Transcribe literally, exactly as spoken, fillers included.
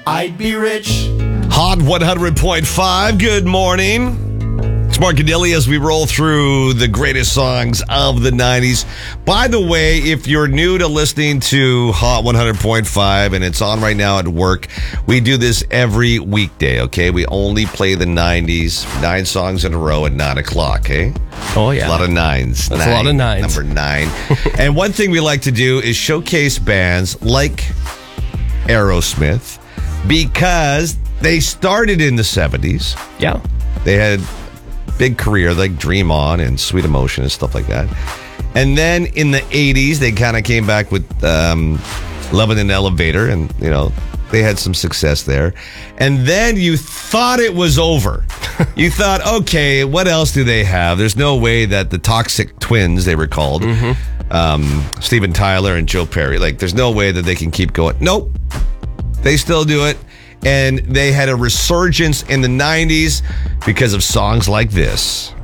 I'd be rich. Hot one hundred point five, good morning. It's Mark Cadilli as we roll through the greatest songs of the nineties. By the way, if you're new to listening to Hot one hundred point five and it's on right now at work, we do this every weekday, okay? We only play the nineties, nine songs in a row at nine o'clock, okay? Oh, yeah. A lot of nines. That's Nine, a lot of nines. Number nine. And one thing we like to do is showcase bands like Aerosmith because they started in the seventies. Yeah. They had big career like Dream On and Sweet Emotion and stuff like that. And then in the eighties, they kind of came back with um, Love in an Elevator, and, you know, they had some success there. And then you thought it was over. You thought, okay, what else do they have? There's no way that the Toxic Twins, they were called, mm-hmm. um, Steven Tyler and Joe Perry, like, there's no way that they can keep going. Nope. They still do it. And they had a resurgence in the nineties because of songs like this.